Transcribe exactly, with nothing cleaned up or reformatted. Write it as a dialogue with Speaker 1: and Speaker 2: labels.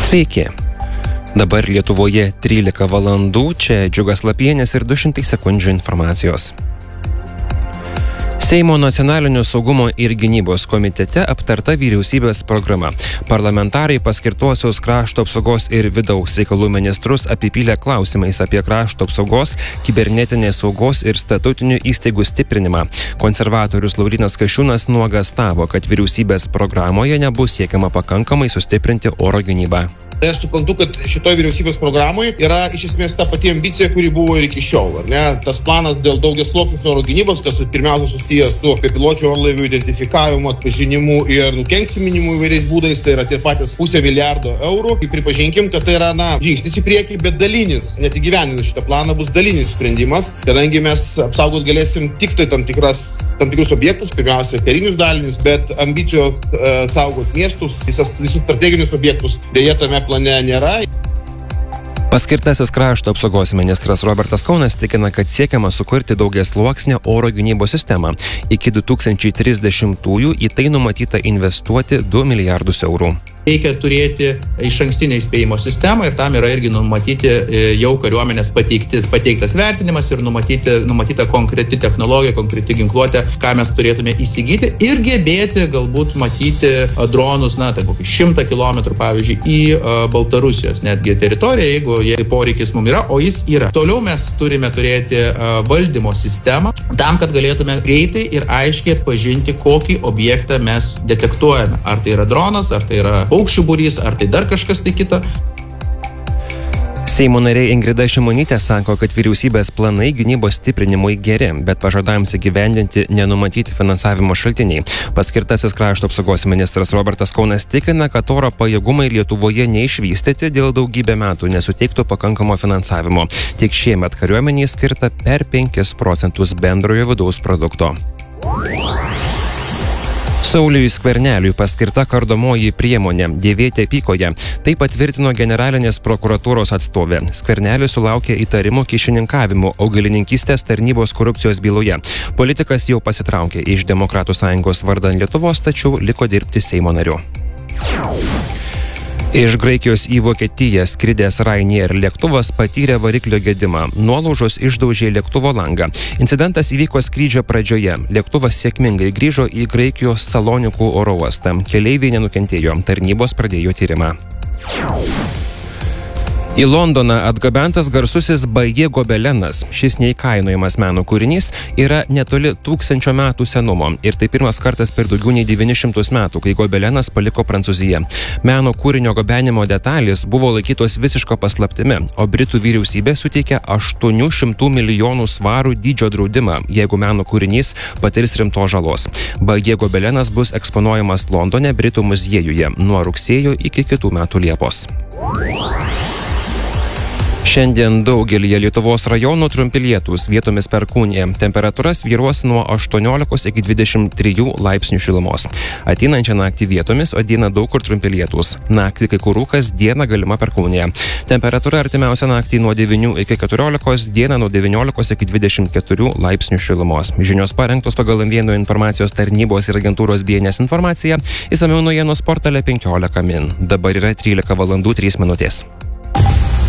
Speaker 1: Sveiki. Dabar Lietuvoje trylika valandų, čia Džiugas Lapienis ir du šimtai sekundžių informacijos. Seimo nacionalinio saugumo ir gynybos komitete aptarta vyriausybės programa. Parlamentarai paskirtuosius krašto apsaugos ir vidaus reikalų ministrus apipylė klausimais apie krašto apsaugos, kibernetinės saugos ir statutinių įstaigų stiprinimą. Konservatorius Laurynas Kasčiūnas nuogąstavo, kad vyriausybės programoje nebus siekiama pakankamai sustiprinti oro gynybą.
Speaker 2: Tai aš suprantu, kad šitoje vyriausybės programoje yra iš esmės ta pati ambicija, kuri buvo ir iki šiol. Ar ne? Tas planas dėl daugiasluoksnės oro gynybos, kas pirmiausia susijęs su bepiločių orlaivių identifikavimu, atpažinimu ir nukenksminimu įvairiais būdais, tai yra tie patys pusė milijardo eurų. Ir pripažinkim, kad tai yra na, žingsnis į priekį, bet dalinis. Net įgyvendinus šitą planą bus dalinis sprendimas, kadangi mes apsaugot galėsim tik tai tam, tikras, tam tikrus objektus, pirmiausia karinius dalinius, bet ambicijos e, saugot miestus, visas, visus strateginius objektus, dėja tame plane nėra.
Speaker 1: Paskirtasis krašto apsaugos ministras Robertas Kaunas tikina, kad siekiama sukurti daugiasluoksnę oro gynybos sistemą. Iki du tūkstančiai trisdešimtųjų į tai numatyta investuoti du milijardus eurų.
Speaker 3: Reikia turėti išankstinę įspėjimo sistemą ir tam yra irgi numatyti jau kariuomenės pateikti, pateiktas vertinimas ir numatyti, numatyta konkreti technologija, konkreti ginkluotė, ką mes turėtume įsigyti ir gebėti galbūt matyti dronus, na, tai kokį šimtą kilometrų, pavyzdžiui, į Baltarusijos netgi teritoriją, jeigu, jeigu poreikis mums yra, o jis yra. Toliau mes turime turėti valdymo sistemą tam, kad galėtume greitai ir aiškiai atpažinti, kokį objektą mes detektuojame. Ar tai yra dronas, ar tai yra paukščių būrys, ar tai dar kažkas tai kita.
Speaker 1: Seimo narė Ingrida Šimonytė sako, kad vyriausybės planai gynybos stiprinimui geri, bet pažadams įgyvendinti nenumatyti finansavimo šaltiniai. Paskirtasis krašto apsaugos ministras Robertas Kaunas tikina, kad oro pajėgumai Lietuvoje neišvystyti dėl daugybę metų nesuteiktų pakankamo finansavimo. Tik šiemet kariuomeniai skirta per penkis procentus bendrojo vidaus produkto. Sauliui Skverneliui paskirta kardomoji priemonė dėvėti apykoję. Tai patvirtino generalinės prokuratūros atstovė. Skvernelis sulaukė įtarimų kyšininkavimu augalininkystės tarnybos korupcijos byloje. Politikas jau pasitraukė iš Demokratų sąjungos vardan Lietuvos, tačiau liko dirbti Seimo nariu. Iš Graikijos į Vokietiją skridęs Ryanair lėktuvas patyrė variklio gedimą. Nuolaužos išdaužė lėktuvo langą. Incidentas įvyko skrydžio pradžioje. Lėktuvas sėkmingai grįžo į Graikijos Salonikų oro uostą. Keleiviai nenukentėjo. Tarnybos pradėjo tyrimą. Į Londoną atgabentas garsusis Baje gobelenas. Šis neįkainojamas meno kūrinys yra netoli tūkstančio metų senumo ir tai pirmas kartas per daugiau nei devynis šimtus metų, kai gobelenas paliko Prancūziją. Meno kūrinio gabenimo detalės buvo laikytos visiško paslaptimi, o Britų vyriausybė suteikė aštuonių šimtų milijonų svarų dydžio draudimą, jeigu meno kūrinys patirs rimtos žalos. Baje gobelenas bus eksponuojamas Londone Britų muziejuje nuo rugsėjo iki kitų metų Liepos. Šiandien daugelyje Lietuvos rajonų trumpi lietūs, vietomis perkūnija. Temperatūra svyruos nuo aštuoniolikos iki dvidešimt trijų laipsnių šilumos. Ateinančią naktį vietomis, o dieną daug kur trumpi lietūs. Naktį kai kur rūkas, dieną galima perkūnija. Temperatūra artimiausią naktį nuo devynių iki keturiolikos, dieną nuo devyniolikos iki dvidešimt keturių laipsnių šilumos. Žinios parengtos pagal M vieno informacijos tarnybos ir agentūros B N S informaciją. Išsamiau naujienos portale penkiolika min. Dabar yra trylika valandų trys minutės.